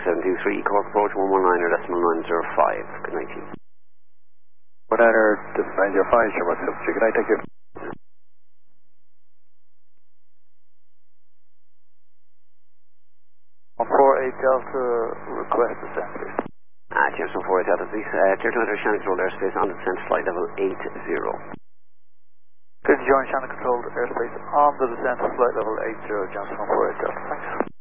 4723, Cork approach 119.905. Good night to you. 119.905, Sherman 73. Good night, thank you. On 48 Delta, request descent, please. James 48 Delta, please. Clear to enter Shannon controlled airspace on the descent, flight level 80. Clear to join Shannon controlled airspace on the descent, flight level 80, James 48 Delta, thanks.